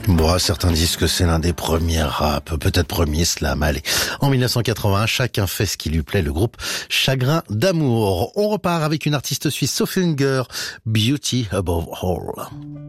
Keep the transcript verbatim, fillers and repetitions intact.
Bon, certains disent que c'est l'un des premiers rap, peut-être premier slam. Allez, en mille neuf cent quatre-vingt-un, chacun fait ce qui lui plaît, le groupe Chagrin d'amour. On repart avec une artiste suisse, Sophie Unger, Beauty Above All.